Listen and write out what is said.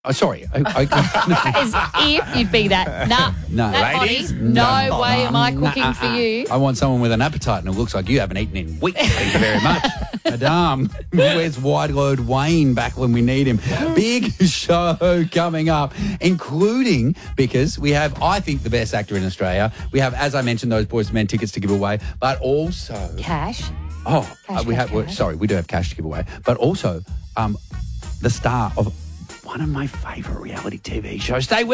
Oh, sorry. As if you'd be that. Nah, No. that Ladies, body, no way am I cooking for you. I want someone with an appetite, and it looks like you haven't eaten in weeks. Thank you very much. Madame, where's Wide Load Wayne back when we need him? Big show coming up, including, because we have, I think, the best actor in Australia. We have, as I mentioned, those Boys to Men tickets to give away, but also... Cash. We do have cash to give away, but also the star of one of my favourite reality TV shows. Stay with